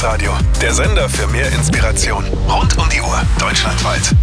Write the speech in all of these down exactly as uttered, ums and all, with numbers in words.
Relax Radio. Der Sender für mehr Inspiration. Rund um die Uhr, deutschlandweit.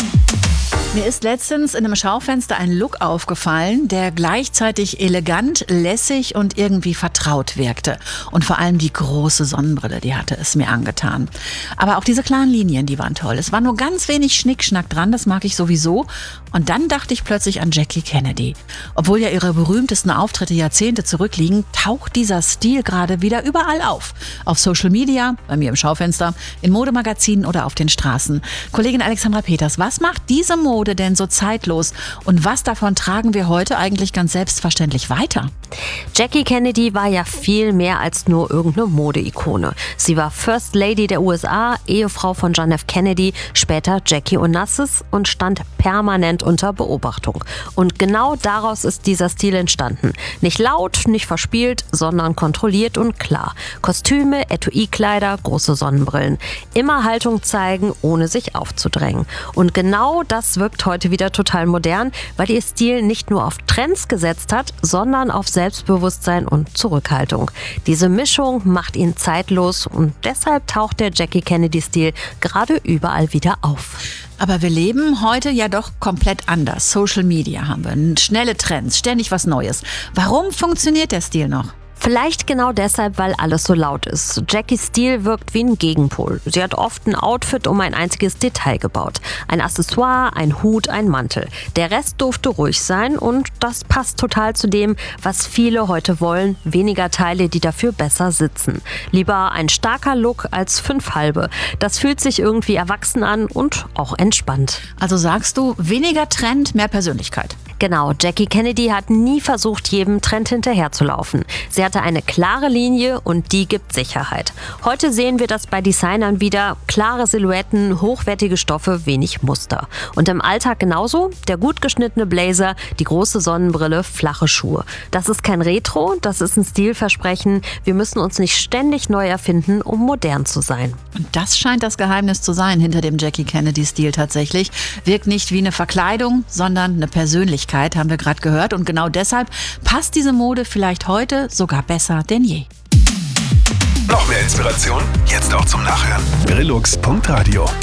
Mir ist letztens in einem Schaufenster ein Look aufgefallen, der gleichzeitig elegant, lässig und irgendwie vertraut wirkte. Und vor allem die große Sonnenbrille, die hatte es mir angetan. Aber auch diese klaren Linien, die waren toll. Es war nur ganz wenig Schnickschnack dran, das mag ich sowieso. Und dann dachte ich plötzlich an Jackie Kennedy. Obwohl ja ihre berühmtesten Auftritte Jahrzehnte zurückliegen, taucht dieser Stil gerade wieder überall auf. Auf Social Media, bei mir im Schaufenster, in Modemagazinen oder auf den Straßen. Kollegin Alexandra Peters, was macht diese Mode denn so zeitlos und was davon tragen wir heute eigentlich ganz selbstverständlich weiter? Jackie Kennedy war ja viel mehr als nur irgendeine Modeikone. Sie war First Lady der U S A, Ehefrau von John F. Kennedy, später Jackie Onassis und stand permanent unter Beobachtung. Und genau daraus ist dieser Stil entstanden. Nicht laut, nicht verspielt, sondern kontrolliert und klar. Kostüme, Etui-Kleider, große Sonnenbrillen. Immer Haltung zeigen, ohne sich aufzudrängen. Und genau das wirkt heute wieder total modern, weil ihr Stil nicht nur auf Trends gesetzt hat, sondern auf Selbstbewusstsein und Zurückhaltung. Diese Mischung macht ihn zeitlos und deshalb taucht der Jackie Kennedy-Stil gerade überall wieder auf. Aber wir leben heute ja doch komplett anders. Social Media haben wir, schnelle Trends, ständig was Neues. Warum funktioniert der Stil noch? Vielleicht genau deshalb, weil alles so laut ist. Jackies Stil wirkt wie ein Gegenpol. Sie hat oft ein Outfit um ein einziges Detail gebaut. Ein Accessoire, ein Hut, ein Mantel. Der Rest durfte ruhig sein und das passt total zu dem, was viele heute wollen. Weniger Teile, die dafür besser sitzen. Lieber ein starker Look als fünf halbe. Das fühlt sich irgendwie erwachsen an und auch entspannt. Also sagst du, weniger Trend, mehr Persönlichkeit. Genau, Jackie Kennedy hat nie versucht, jedem Trend hinterherzulaufen. Sie hatte eine klare Linie und die gibt Sicherheit. Heute sehen wir das bei Designern wieder. Klare Silhouetten, hochwertige Stoffe, wenig Muster. Und im Alltag genauso. Der gut geschnittene Blazer, die große Sonnenbrille, flache Schuhe. Das ist kein Retro, das ist ein Stilversprechen. Wir müssen uns nicht ständig neu erfinden, um modern zu sein. Und das scheint das Geheimnis zu sein hinter dem Jackie Kennedy-Stil tatsächlich. Wirkt nicht wie eine Verkleidung, sondern eine Persönlichkeit, haben wir gerade gehört. Und genau deshalb passt diese Mode vielleicht heute sogar besser denn je. Noch mehr Inspiration? Jetzt auch zum Nachhören. Relux Punkt Radio